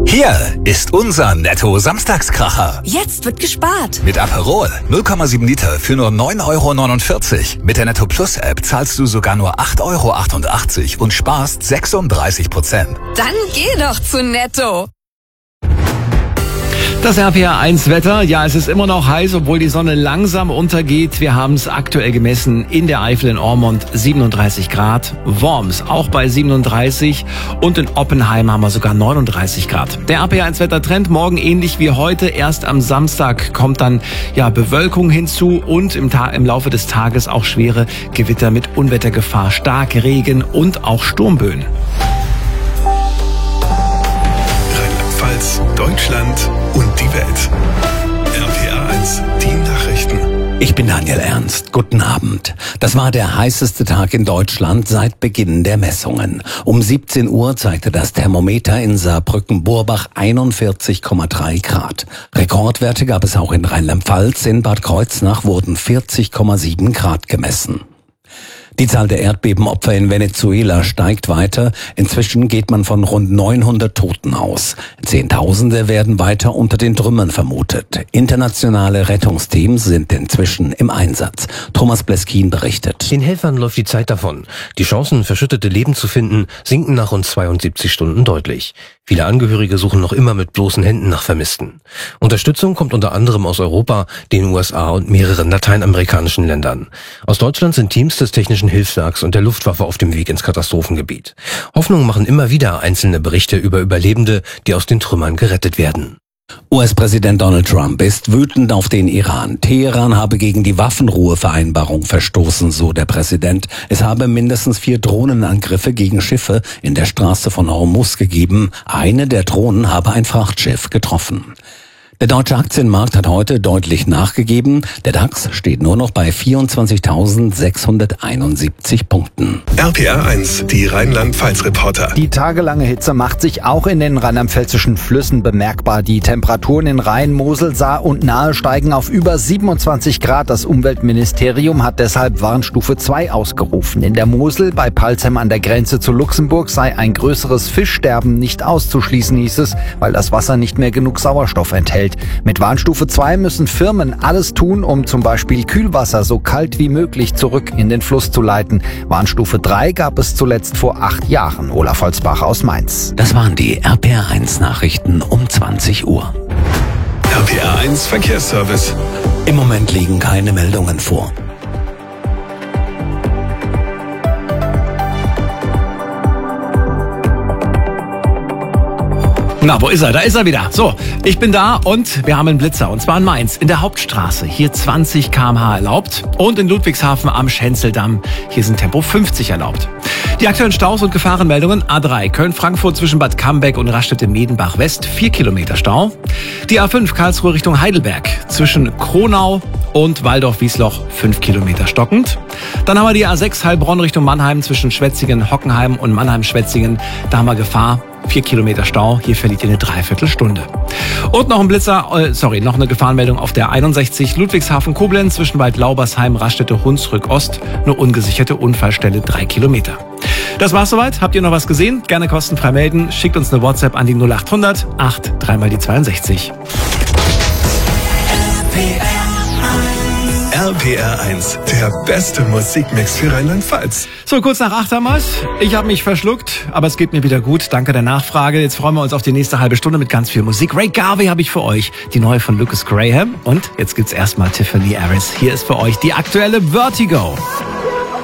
Hier ist unser Netto-Samstagskracher. Jetzt wird gespart. Mit Aperol 0,7 Liter für nur 9,49 €. Mit der Netto Plus App zahlst du sogar nur 8,88 € und sparst 36%. Dann geh doch zu Netto. Das RPR1-Wetter, ja, es ist immer noch heiß, obwohl die Sonne langsam untergeht. Wir haben es aktuell gemessen in der Eifel in Ormont 37 Grad, Worms auch bei 37 und in Oppenheim haben wir sogar 39 Grad. Der RPR1-Wettertrend morgen ähnlich wie heute. Erst am Samstag kommt dann Bewölkung hinzu und im Laufe des Tages auch schwere Gewitter mit Unwettergefahr, Starkregen und auch Sturmböen. Rheinland-Pfalz, Deutschland und die Welt. RPR1, die Nachrichten. Ich bin Daniel Ernst. Guten Abend. Das war der heißeste Tag in Deutschland seit Beginn der Messungen. Um 17 Uhr zeigte das Thermometer in Saarbrücken-Burbach 41,3 Grad. Rekordwerte gab es auch in Rheinland-Pfalz. In Bad Kreuznach wurden 40,7 Grad gemessen. Die Zahl der Erdbebenopfer in Venezuela steigt weiter. Inzwischen geht man von rund 900 Toten aus. Zehntausende werden weiter unter den Trümmern vermutet. Internationale Rettungsteams sind inzwischen im Einsatz. Thomas Bleskin berichtet. Den Helfern läuft die Zeit davon. Die Chancen, verschüttete Leben zu finden, sinken nach rund 72 Stunden deutlich. Viele Angehörige suchen noch immer mit bloßen Händen nach Vermissten. Unterstützung kommt unter anderem aus Europa, den USA und mehreren lateinamerikanischen Ländern. Aus Deutschland sind Teams des Technischen Hilfswerks und der Luftwaffe auf dem Weg ins Katastrophengebiet. Hoffnung machen immer wieder einzelne Berichte über Überlebende, die aus den Trümmern gerettet werden. US-Präsident Donald Trump ist wütend auf den Iran. Teheran habe gegen die Waffenruhevereinbarung verstoßen, so der Präsident. Es habe mindestens 4 Drohnenangriffe gegen Schiffe in der Straße von Hormuz gegeben. Eine der Drohnen habe ein Frachtschiff getroffen. Der deutsche Aktienmarkt hat heute deutlich nachgegeben. Der DAX steht nur noch bei 24.671 Punkten. RPR1, die Rheinland-Pfalz-Reporter. Die tagelange Hitze macht sich auch in den rheinland-pfälzischen Flüssen bemerkbar. Die Temperaturen in Rhein, Mosel, Saar und Nahe steigen auf über 27 Grad. Das Umweltministerium hat deshalb Warnstufe 2 ausgerufen. In der Mosel bei Palzheim an der Grenze zu Luxemburg sei ein größeres Fischsterben nicht auszuschließen, hieß es, weil das Wasser nicht mehr genug Sauerstoff enthält. Mit Warnstufe 2 müssen Firmen alles tun, um zum Beispiel Kühlwasser so kalt wie möglich zurück in den Fluss zu leiten. Warnstufe 3 gab es zuletzt vor 8 Jahren. Olaf Holzbach aus Mainz. Das waren die RPR1-Nachrichten um 20 Uhr. RPR1 Verkehrsservice. Im Moment liegen keine Meldungen vor. Na, wo ist er? Da ist er wieder. So, ich bin da und wir haben einen Blitzer. Und zwar in Mainz, in der Hauptstraße. Hier 20 km/h erlaubt. Und in Ludwigshafen am Schenzeldamm. Hier sind Tempo 50 erlaubt. Die aktuellen Staus und Gefahrenmeldungen. A3 Köln-Frankfurt zwischen Bad Cambeck und Raststätte-Medenbach West. 4 Kilometer Stau. Die A5 Karlsruhe Richtung Heidelberg. Zwischen Kronau und Waldorf-Wiesloch 5 Kilometer stockend. Dann haben wir die A6 Heilbronn Richtung Mannheim zwischen Schwetzingen, Hockenheim und Mannheim-Schwetzingen. Da haben wir Gefahr. 4 Kilometer Stau, hier verliert ihr eine Dreiviertelstunde. Und noch ein noch eine Gefahrenmeldung auf der 61 Ludwigshafen-Koblenz zwischen Bad Laubersheim, Raststätte Hunsrück Ost, eine ungesicherte Unfallstelle 3 Kilometer. Das war's soweit. Habt ihr noch was gesehen? Gerne kostenfrei melden. Schickt uns eine WhatsApp an die 0800 8 3 mal die 62. RPR1, der beste Musikmix für Rheinland-Pfalz. So, kurz nach 8 haben wir's. Ich habe mich verschluckt, aber es geht mir wieder gut. Danke der Nachfrage. Jetzt freuen wir uns auf die nächste halbe Stunde mit ganz viel Musik. Ray Garvey habe ich für euch, die neue von Lucas Graham. Und jetzt gibt's erstmal Tiffany Harris. Hier ist für euch die aktuelle Vertigo.